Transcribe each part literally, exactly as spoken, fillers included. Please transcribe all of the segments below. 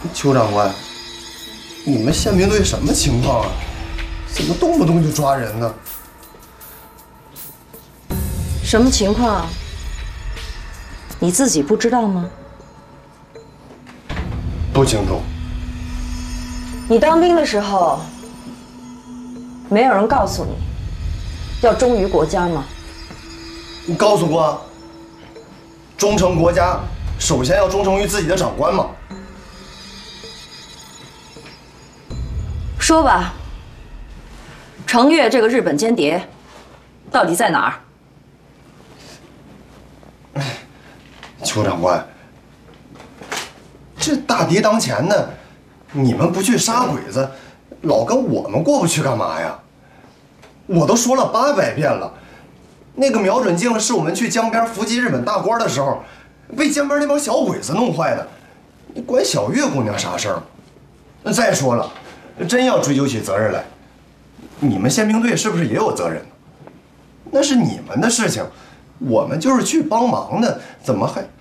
邱长官，你们宪兵队什么情况啊？怎么动不动就抓人呢？ 什么情况？你自己不知道吗？ 不清楚。 你当兵的时候，没有人告诉你要忠于国家吗？ 你告诉过，忠诚国家，首先要忠诚于自己的长官嘛。 说吧，程越这个日本间谍到底在哪儿？ 邱长官，这大敌当前呢，你们不去杀鬼子，老跟我们过不去干嘛呀？我都说了八百遍了，那个瞄准镜是我们去江边伏击日本大官的时候，被江边那帮小鬼子弄坏的，你管小月姑娘啥事儿？那再说了，真要追究起责任来，你们宪兵队是不是也有责任？那是你们的事情，我们就是去帮忙的，怎么还？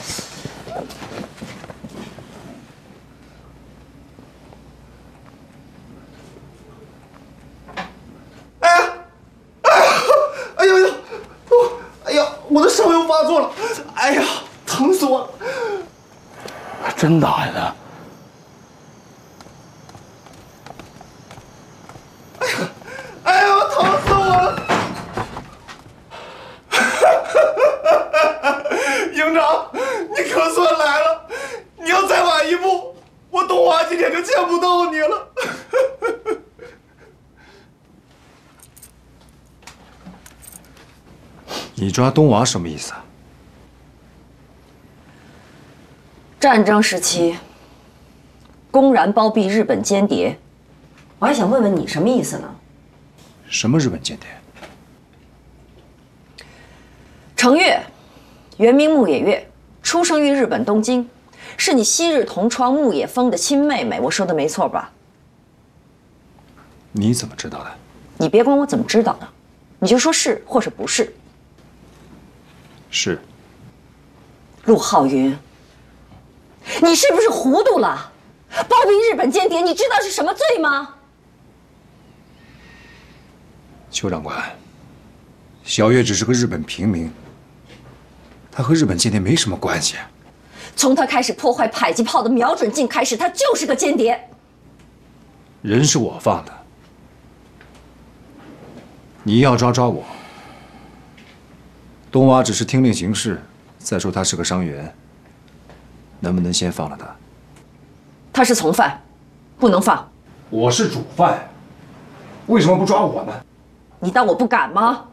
哎呀，哎呀，哎呦呦，哎呀，我的伤又发作了，哎呀，疼死我了！ 真打呀！ 哎呀，哎呀，疼死我了！营长，你可算来了！你要再晚一步，我东华今天就见不到你了。 你抓东娃什么意思啊？ 战争时期公然包庇日本间谍，我还想问问你什么意思呢？ 什么日本间谍？ 程越，原名牧野月，出生于日本东京，是你昔日同窗牧野丰的亲妹妹，我说的没错吧？ 你怎么知道的？ 你别管我怎么知道的，你就说是或是不是。 是。 陆浩云，你是不是糊涂了？包庇日本间谍，你知道是什么罪吗？ 邱长官，小月只是个日本平民，她和日本间谍没什么关系。 从他开始破坏迫击炮的瞄准镜开始，他就是个间谍。 人是我放的，你要抓抓我。东娃只是听令行事，再说他是个伤员，能不能先放了他？ 他是从犯，不能放。 我是主犯，为什么不抓我呢？ 你当我不敢吗？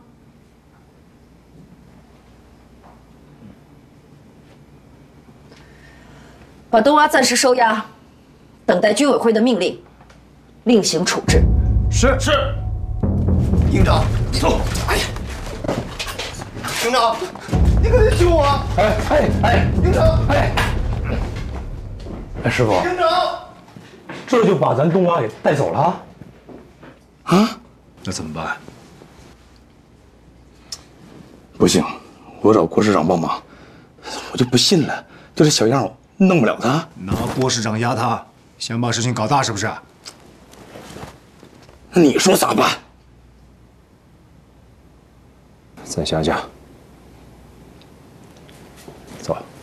把东娃暂时收押，等待军委会的命令，另行处置。 是是。 营长，走！哎呀，营长，你可得救我！ 哎哎哎， 营长， 哎，哎，师傅， 营长， 这就把咱东娃给带走了？ 啊？那怎么办？ 不行，我找郭师长帮忙。我就不信了，就这小样，我弄不了他。 拿郭师长压他，想把事情搞大是不是？ 那你说咋办？ 再想想。走。